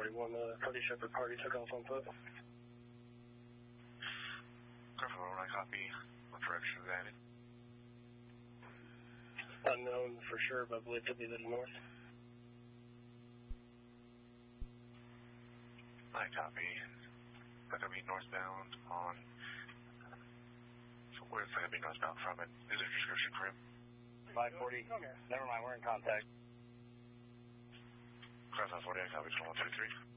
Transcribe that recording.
41, Cody Shepherd party took off on foot. Careful, when I copy, what direction is that in? Unknown for sure, but I believe to be the north. I copy. That's going to be northbound on... So where's that going to be northbound from? And is there a description for him? 540. Never mind, we're in contact. Cross 540, I copy 123.